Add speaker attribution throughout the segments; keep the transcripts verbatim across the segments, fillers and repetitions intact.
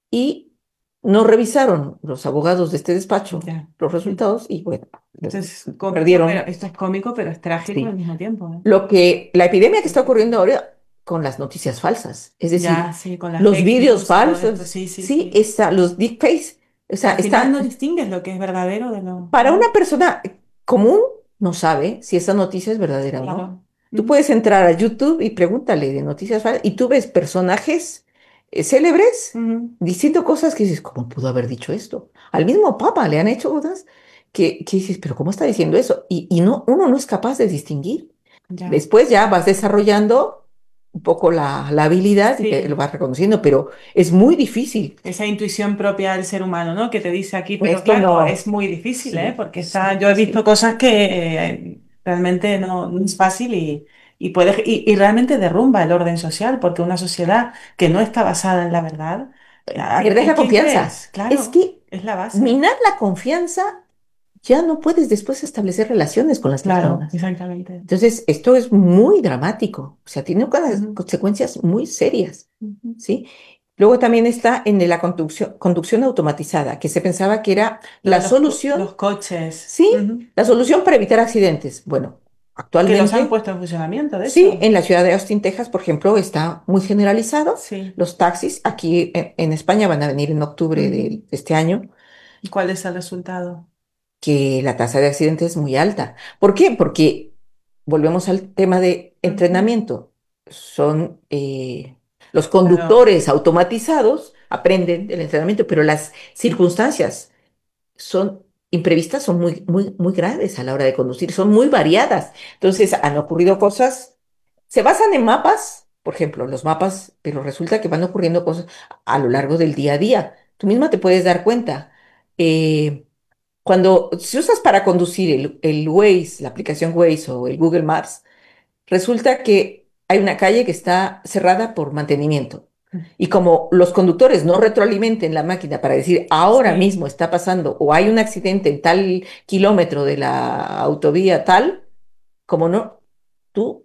Speaker 1: y no revisaron los abogados de este despacho
Speaker 2: Ya.
Speaker 1: los resultados y bueno,
Speaker 2: Esto es cómico, pero
Speaker 1: perdieron.
Speaker 2: esto es cómico, pero es trágico al
Speaker 1: Sí.
Speaker 2: mismo tiempo, ¿eh?
Speaker 1: Lo que, la epidemia que está
Speaker 2: Porque
Speaker 1: ocurriendo ahora con las noticias falsas, es
Speaker 2: ya,
Speaker 1: decir,
Speaker 2: sí, con las
Speaker 1: los
Speaker 2: fake
Speaker 1: vídeos
Speaker 2: news y todo esto,
Speaker 1: falsos,
Speaker 2: sí, sí,
Speaker 1: sí,
Speaker 2: sí.
Speaker 1: está, los deepfakes, o sea,
Speaker 2: Al final
Speaker 1: está,
Speaker 2: no distingues lo que es verdadero de lo,
Speaker 1: para
Speaker 2: ¿no?
Speaker 1: una persona común no sabe si esa noticia es verdadera o no.
Speaker 2: Claro.
Speaker 1: Tú
Speaker 2: Ujú.
Speaker 1: puedes entrar a YouTube y pregúntale de noticias falsas y tú ves personajes eh, célebres
Speaker 2: Ujú.
Speaker 1: diciendo cosas que dices, ¿cómo pudo haber dicho esto? Al mismo Papa le han hecho cosas que, que dices, pero ¿cómo está diciendo eso? Y, y no, uno no es capaz de distinguir.
Speaker 2: Ya.
Speaker 1: Después ya vas desarrollando un poco la, la habilidad y te- lo
Speaker 2: Sí.
Speaker 1: vas reconociendo, pero es muy difícil.
Speaker 2: Esa intuición propia del ser humano, ¿no? Que te dice aquí, pero
Speaker 1: Esto
Speaker 2: claro, es
Speaker 1: no.
Speaker 2: muy difícil, ¿eh?
Speaker 1: Sí,
Speaker 2: Porque está,
Speaker 1: sí,
Speaker 2: yo he visto
Speaker 1: sí.
Speaker 2: cosas que eh, realmente no, no es fácil y, y puede, y, y realmente derrumba el orden social, porque una sociedad que no está basada en la verdad, ¿a-
Speaker 1: Pierdes
Speaker 2: ¿en
Speaker 1: la
Speaker 2: quién
Speaker 1: confianza.
Speaker 2: crees?
Speaker 1: Es
Speaker 2: Claro,
Speaker 1: que
Speaker 2: es la base.
Speaker 1: minar la confianza, ya no puedes después establecer relaciones con las
Speaker 2: Claro,
Speaker 1: personas.
Speaker 2: exactamente.
Speaker 1: Entonces, esto es muy dramático, o sea, tiene unas
Speaker 2: Ujú,
Speaker 1: consecuencias muy serias,
Speaker 2: ujú.
Speaker 1: ¿sí? Luego también está en la conducción, conducción automatizada, que se pensaba que era
Speaker 2: Lo de
Speaker 1: la
Speaker 2: los, co-
Speaker 1: solución,
Speaker 2: los coches,
Speaker 1: ¿sí?
Speaker 2: ujú,
Speaker 1: La solución para evitar accidentes. Bueno,
Speaker 2: que los han
Speaker 1: actualmente,
Speaker 2: puesto en funcionamiento, de
Speaker 1: sí,
Speaker 2: hecho.
Speaker 1: en la ciudad de Austin, Texas, por ejemplo, está muy generalizado.
Speaker 2: Sí.
Speaker 1: Los taxis aquí en, en España van a venir en octubre
Speaker 2: Ujú.
Speaker 1: de este año,
Speaker 2: ¿Y cuál es el resultado?
Speaker 1: que la tasa de accidentes es muy alta. ¿Por qué? Porque volvemos al tema de
Speaker 2: Ujú.
Speaker 1: entrenamiento. Son eh, los
Speaker 2: Claro.
Speaker 1: conductores automatizados, aprenden del entrenamiento, pero las circunstancias son imprevistas, son muy, muy, muy graves a la hora de conducir, son muy variadas. Entonces han ocurrido cosas, se basan en mapas, por ejemplo, los mapas, pero resulta que van ocurriendo cosas a lo largo del día a día. Tú misma te puedes dar cuenta. Eh, Cuando si usas para conducir el, el Waze, la aplicación Waze o el Google Maps, resulta que hay una calle que está cerrada por mantenimiento. Y como los conductores no retroalimenten la máquina para decir ahora
Speaker 2: Sí,
Speaker 1: mismo está pasando o hay un accidente en tal kilómetro de la autovía tal, como no, tú,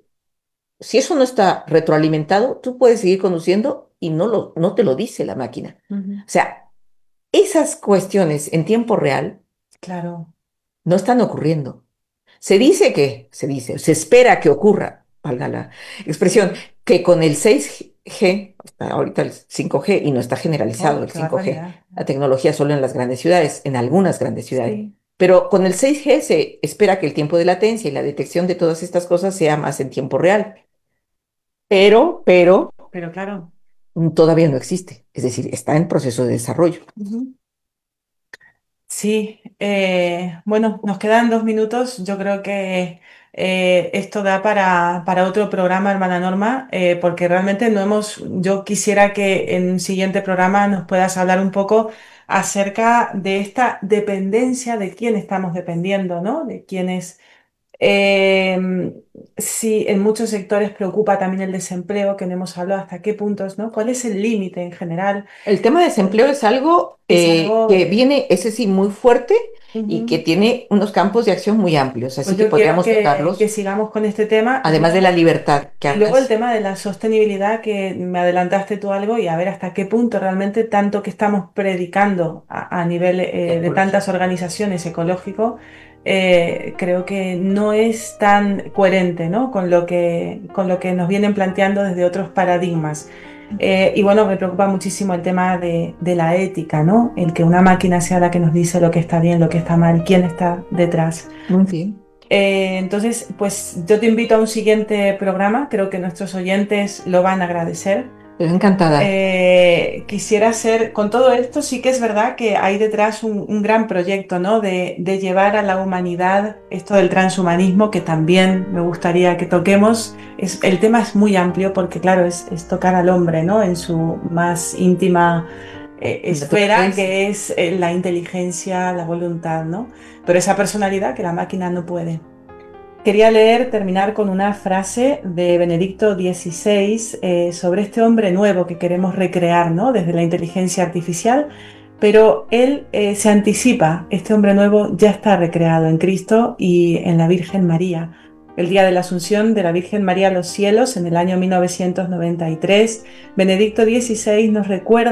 Speaker 1: si eso no está retroalimentado, tú puedes seguir conduciendo y no, lo, no te lo dice la máquina.
Speaker 2: ujú,
Speaker 1: O sea, esas cuestiones en tiempo real
Speaker 2: claro,
Speaker 1: no están ocurriendo. Se dice que, se dice, se espera que ocurra, valga la expresión,
Speaker 2: sí.
Speaker 1: que con el seis G, está ahorita el cinco G y no está generalizado
Speaker 2: Oh,
Speaker 1: el
Speaker 2: qué
Speaker 1: cinco G,
Speaker 2: barbaridad.
Speaker 1: la tecnología solo en las grandes ciudades, en algunas grandes ciudades.
Speaker 2: Sí,
Speaker 1: Pero con el seis G se espera que el tiempo de latencia y la detección de todas estas cosas sea más en tiempo real. Pero, pero
Speaker 2: pero claro.
Speaker 1: mm, todavía no existe. Es decir, está en proceso de desarrollo.
Speaker 2: Ujú. Sí, eh, bueno, nos quedan dos minutos. Yo creo que eh, esto da para, para otro programa, hermana Norma, eh, porque realmente no hemos, yo quisiera que en un siguiente programa nos puedas hablar un poco acerca de esta dependencia, de quién estamos dependiendo, ¿no? De quiénes. Eh, sí, en muchos sectores preocupa también el desempleo, que no hemos hablado hasta qué puntos, ¿no? ¿Cuál es el límite en general?
Speaker 1: El tema de desempleo es algo
Speaker 2: Es
Speaker 1: eh,
Speaker 2: algo...
Speaker 1: que
Speaker 2: eh,
Speaker 1: viene, ese sí, muy fuerte y que
Speaker 2: ujú.
Speaker 1: tiene unos campos de acción muy amplios,
Speaker 2: Pues
Speaker 1: así que
Speaker 2: yo quiero
Speaker 1: podríamos
Speaker 2: que, que
Speaker 1: tocarlos,
Speaker 2: sigamos con este tema.
Speaker 1: además de la
Speaker 2: Yo,
Speaker 1: libertad que
Speaker 2: y luego el
Speaker 1: hablas.
Speaker 2: tema de la sostenibilidad, que me adelantaste tú algo, y a ver hasta qué punto realmente tanto que estamos predicando a, a nivel eh, de tantas
Speaker 1: Ecológico.
Speaker 2: organizaciones ecológico, eh, creo que no es tan coherente, ¿no? con lo que, con lo que nos vienen planteando desde otros paradigmas. Eh, y bueno, me preocupa muchísimo el tema de, de la ética, ¿no? El que una máquina sea la que nos dice lo que está bien, lo que está mal, quién está detrás.
Speaker 1: Muy bien.
Speaker 2: Eh, entonces, pues yo te invito a un siguiente programa, creo que nuestros oyentes lo van a agradecer.
Speaker 1: Estoy encantada.
Speaker 2: Eh, quisiera ser, con todo esto sí que es verdad que hay detrás un, un gran proyecto, ¿no? De, de llevar a la humanidad esto del transhumanismo, que también me gustaría que toquemos. Es, el tema es muy amplio porque, claro, es, es tocar al hombre, ¿no? En su más íntima eh, esfera,
Speaker 1: Naturaleza.
Speaker 2: que es eh, la inteligencia, la voluntad, ¿no? Pero esa personalidad que la máquina no puede. Quería leer, terminar con una frase de Benedicto dieciséis eh, sobre este hombre nuevo que queremos recrear, ¿no? Desde la inteligencia artificial, pero él eh, se anticipa, este hombre nuevo ya está recreado en Cristo y en la Virgen María. El día de la Asunción de la Virgen María a los cielos, en el año mil novecientos noventa y tres, Benedicto dieciséis nos recuerda